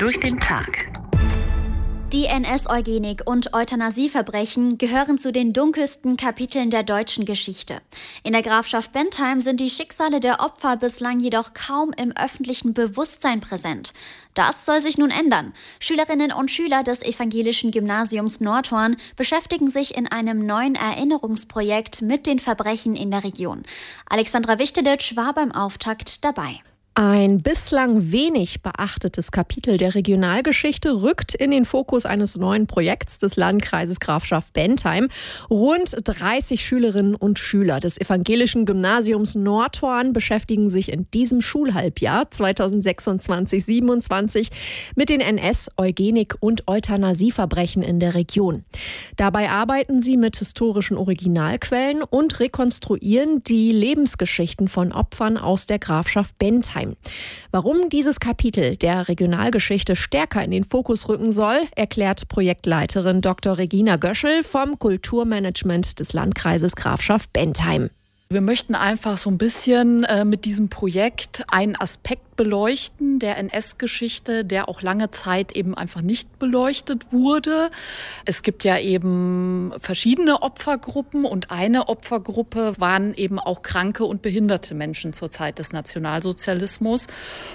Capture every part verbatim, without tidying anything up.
durch den Tag. Die N S-Eugenik und Euthanasieverbrechen gehören zu den dunkelsten Kapiteln der deutschen Geschichte. In der Grafschaft Bentheim sind die Schicksale der Opfer bislang jedoch kaum im öffentlichen Bewusstsein präsent. Das soll sich nun ändern. Schülerinnen und Schüler des Evangelischen Gymnasiums Nordhorn beschäftigen sich in einem neuen Erinnerungsprojekt mit den Verbrechen in der Region. Alexandra Wichtelitsch war beim Auftakt dabei. Ein bislang wenig beachtetes Kapitel der Regionalgeschichte rückt in den Fokus eines neuen Projekts des Landkreises Grafschaft Bentheim. Rund dreißig Schülerinnen und Schüler des Evangelischen Gymnasiums Nordhorn beschäftigen sich in diesem Schulhalbjahr zweitausendsechsundzwanzig siebenundzwanzig mit den N S-, Eugenik- und Euthanasieverbrechen in der Region. Dabei arbeiten sie mit historischen Originalquellen und rekonstruieren die Lebensgeschichten von Opfern aus der Grafschaft Bentheim. Warum dieses Kapitel der Regionalgeschichte stärker in den Fokus rücken soll, erklärt Projektleiterin Doktor Regina Göschel vom Kulturmanagement des Landkreises Grafschaft Bentheim. Wir möchten einfach so ein bisschen äh, mit diesem Projekt einen Aspekt beleuchten der N S-Geschichte, der auch lange Zeit eben einfach nicht beleuchtet wurde. Es gibt ja eben verschiedene Opfergruppen und eine Opfergruppe waren eben auch kranke und behinderte Menschen zur Zeit des Nationalsozialismus.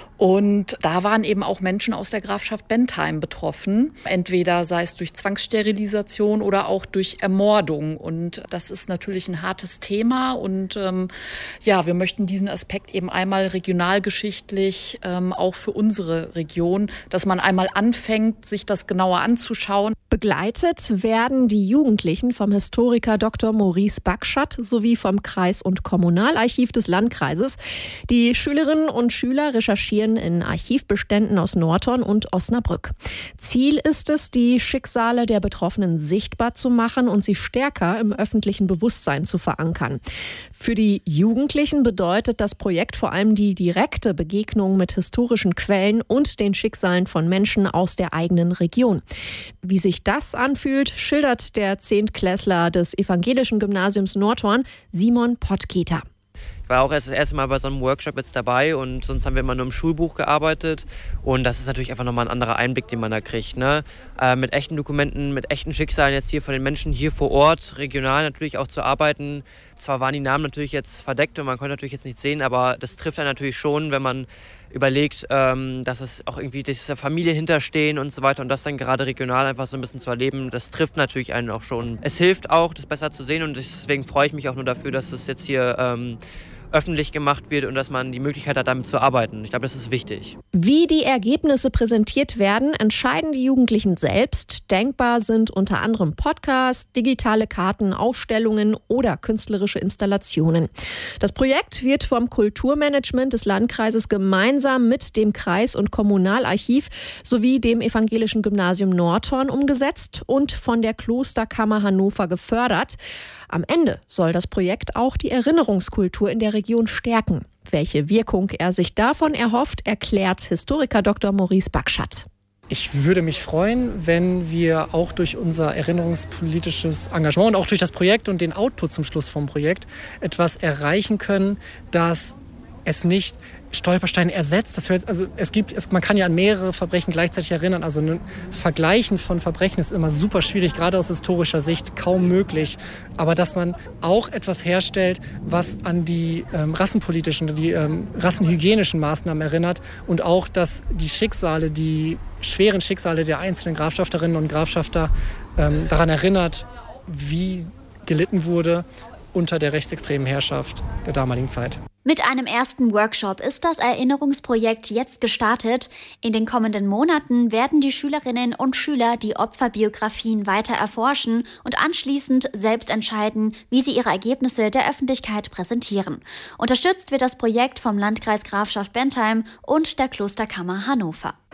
Und da waren eben auch Menschen aus der Grafschaft Bentheim betroffen. Entweder sei es durch Zwangssterilisation oder auch durch Ermordung. Und das ist natürlich ein hartes Thema. Und ähm, ja, wir möchten diesen Aspekt eben einmal regionalgeschichtlich ähm, auch für unsere Region, dass man einmal anfängt, sich das genauer anzuschauen. Begleitet werden die Jugendlichen vom Historiker Doktor Maurice Backschat sowie vom Kreis- und Kommunalarchiv des Landkreises. Die Schülerinnen und Schüler recherchieren in Archivbeständen aus Nordhorn und Osnabrück. Ziel ist es, die Schicksale der Betroffenen sichtbar zu machen und sie stärker im öffentlichen Bewusstsein zu verankern. Für die Jugendlichen bedeutet das Projekt vor allem die direkte Begegnung mit historischen Quellen und den Schicksalen von Menschen aus der eigenen Region. Wie sich das anfühlt, schildert der Zehntklässler des Evangelischen Gymnasiums Nordhorn, Simon Pottketer. Ich war auch erst das erste Mal bei so einem Workshop jetzt dabei und sonst haben wir immer nur im Schulbuch gearbeitet und das ist natürlich einfach nochmal ein anderer Einblick, den man da kriegt. Ne? Äh, mit echten Dokumenten, mit echten Schicksalen jetzt hier von den Menschen hier vor Ort, regional natürlich auch zu arbeiten. Zwar waren die Namen natürlich jetzt verdeckt und man konnte natürlich jetzt nichts sehen, aber das trifft einen natürlich schon, wenn man überlegt, ähm, dass es auch irgendwie diese Familien hinterstehen und so weiter und das dann gerade regional einfach so ein bisschen zu erleben, das trifft natürlich einen auch schon. Es hilft auch, das besser zu sehen und deswegen freue ich mich auch nur dafür, dass es jetzt hier ähm, öffentlich gemacht wird und dass man die Möglichkeit hat, damit zu arbeiten. Ich glaube, das ist wichtig. Wie die Ergebnisse präsentiert werden, entscheiden die Jugendlichen selbst. Denkbar sind unter anderem Podcasts, digitale Karten, Ausstellungen oder künstlerische Installationen. Das Projekt wird vom Kulturmanagement des Landkreises gemeinsam mit dem Kreis- und Kommunalarchiv sowie dem Evangelischen Gymnasium Nordhorn umgesetzt und von der Klosterkammer Hannover gefördert. Am Ende soll das Projekt auch die Erinnerungskultur in der Region stärken. Welche Wirkung er sich davon erhofft, erklärt Historiker Doktor Maurice Backschat. Ich würde mich freuen, wenn wir auch durch unser erinnerungspolitisches Engagement und auch durch das Projekt und den Output zum Schluss vom Projekt etwas erreichen können, dass es nicht Stolpersteine ersetzt. Das hört, also es gibt, es, man kann ja an mehrere Verbrechen gleichzeitig erinnern. Also ein Vergleichen von Verbrechen ist immer super schwierig, gerade aus historischer Sicht kaum möglich. Aber dass man auch etwas herstellt, was an die ähm, rassenpolitischen, die ähm, rassenhygienischen Maßnahmen erinnert und auch, dass die Schicksale, die schweren Schicksale der einzelnen Grafschafterinnen und Grafschafter ähm, daran erinnert, wie gelitten wurde unter der rechtsextremen Herrschaft der damaligen Zeit. Mit einem ersten Workshop ist das Erinnerungsprojekt jetzt gestartet. In den kommenden Monaten werden die Schülerinnen und Schüler die Opferbiografien weiter erforschen und anschließend selbst entscheiden, wie sie ihre Ergebnisse der Öffentlichkeit präsentieren. Unterstützt wird das Projekt vom Landkreis Grafschaft Bentheim und der Klosterkammer Hannover.